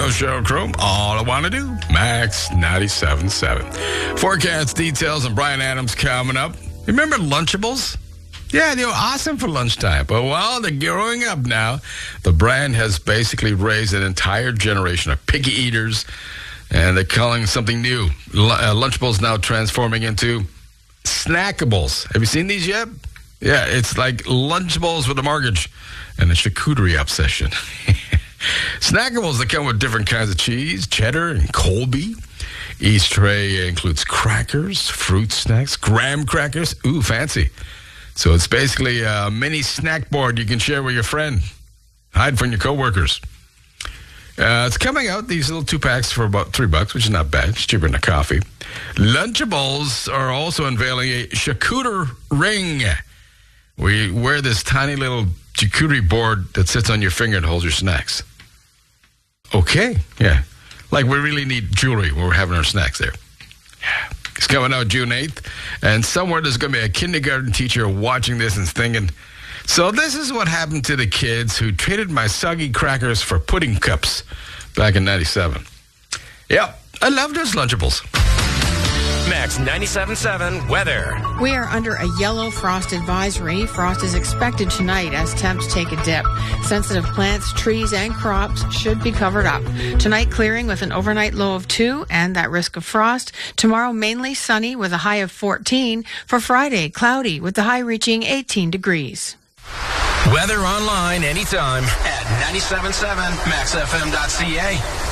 girl, Sheryl Crow. All I want to do, Max 97.7. Forecast details and Brian Adams coming up. Remember Lunchables? Yeah, they were awesome for lunchtime. But while they're growing up now, the brand has basically raised an entire generation of picky eaters, and they're calling something new. Lunchables now transforming into Snackables. Have you seen these yet? Yeah, it's like Lunchables with a mortgage and a charcuterie obsession. Snackables that come with different kinds of cheese, cheddar, and Colby. Each tray includes crackers, fruit snacks, graham crackers. Ooh, fancy. So it's basically a mini snack board you can share with your friend. Hide from your coworkers. It's coming out, these little 2-packs for about $3, which is not bad. It's cheaper than a coffee. Lunchables are also unveiling a charcuterie ring. We wear this tiny little charcuterie board that sits on your finger and holds your snacks. Okay, yeah. Like we really need jewelry when we're having our snacks there. Yeah. It's coming out June 8th, and somewhere there's going to be a kindergarten teacher watching this and thinking, so this is what happened to the kids who traded my soggy crackers for pudding cups back in 97. Yep, I love those Lunchables. Max 97.7 weather. We are under a yellow frost advisory. Frost is expected tonight as temps take a dip. Sensitive plants, trees, and crops should be covered up. Tonight, clearing with an overnight low of 2 and that risk of frost. Tomorrow, mainly sunny with a high of 14. For Friday, cloudy with the high reaching 18 degrees. Weather online anytime at 97.7maxfm.ca.